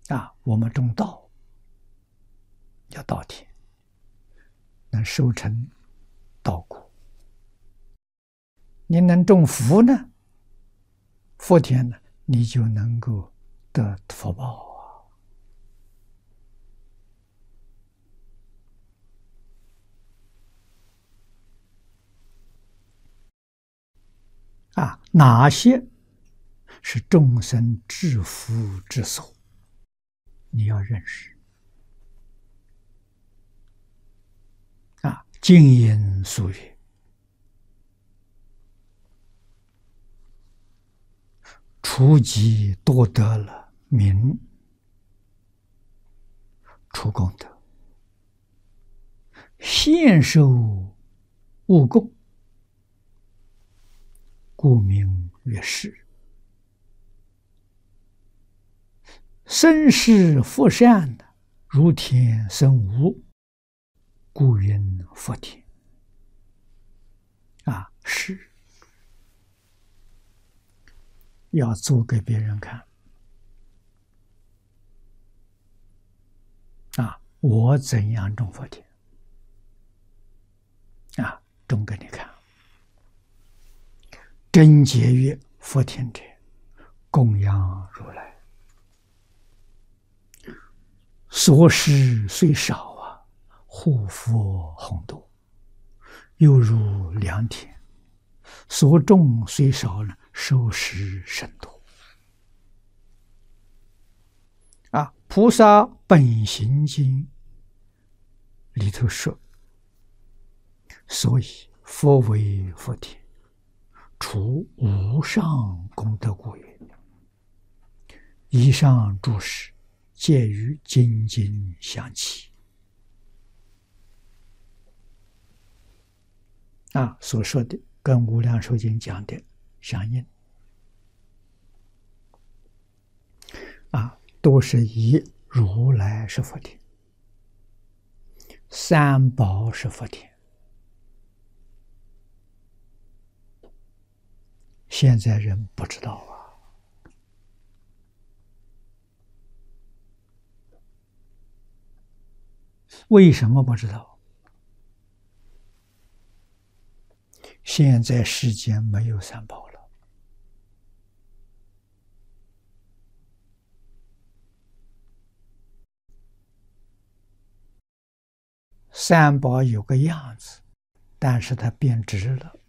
我们种稻要稻田，能收成稻谷。你能种福呢？福田呢，你就能够得福报哪些是众生致福之所？你要认识经言俗语，除己多得了名，除功德，现受物供，故名曰士。身是福善，如田生无，故云福田。是要做给别人看我怎样种福田种给你看。真节约福田者，供养如来。所施虽少护福宏多，犹如良田；所种虽少收拾甚多。菩萨本行经里头说，所以佛为福田，除无上功德故也。以上诸事皆与经经相契。所说的跟无量寿经讲的相应。都是以如来是福田，三宝是福田。现在人不知道为什么不知道？现在世间没有三宝了。三宝有个样子，但是它变质了。